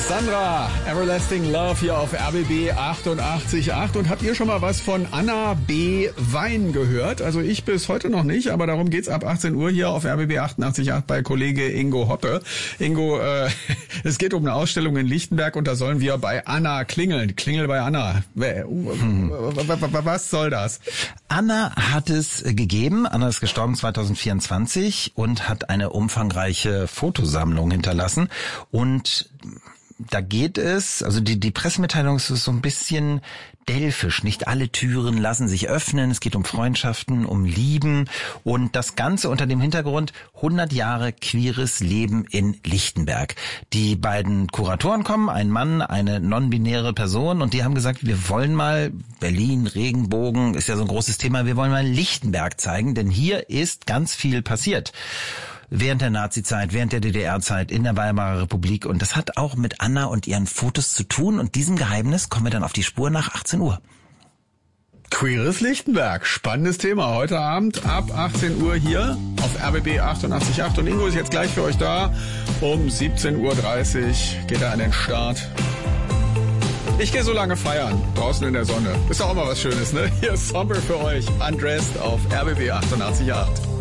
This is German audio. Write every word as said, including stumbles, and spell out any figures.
Sandra, Everlasting Love hier auf R B B achtundachtzig Komma acht. Und habt ihr schon mal was von Anna B. Wein gehört? Also ich bis heute noch nicht, aber darum geht's ab achtzehn Uhr hier auf R B B achtundachtzig Komma acht bei Kollege Ingo Hoppe. Ingo, äh, es geht um eine Ausstellung in Lichtenberg und da sollen wir bei Anna klingeln. Klingel bei Anna. Was soll das? Anna hat es gegeben. Anna ist gestorben zwanzig vierundzwanzig und hat eine umfangreiche Fotosammlung hinterlassen. Und da geht es, also die, die Pressemitteilung ist so ein bisschen delphisch. Nicht alle Türen lassen sich öffnen. Es geht um Freundschaften, um Lieben und das Ganze unter dem Hintergrund hundert Jahre queeres Leben in Lichtenberg. Die beiden Kuratoren kommen, ein Mann, eine non-binäre Person und die haben gesagt, wir wollen mal Berlin, Regenbogen, ist ja so ein großes Thema, wir wollen mal Lichtenberg zeigen, denn hier ist ganz viel passiert. Während der Nazizeit, während der D D R-Zeit, in der Weimarer Republik. Und das hat auch mit Anna und ihren Fotos zu tun. Und diesem Geheimnis kommen wir dann auf die Spur nach achtzehn Uhr. Queeres Lichtenberg, spannendes Thema. Heute Abend ab achtzehn Uhr hier auf R B B achtundachtzig Komma acht. Und Ingo ist jetzt gleich für euch da. Um siebzehn Uhr dreißig geht er an den Start. Ich gehe so lange feiern, draußen in der Sonne. Ist doch auch mal was Schönes, ne? Hier ist Somber für euch, Undressed auf R B B achtundachtzig Komma acht.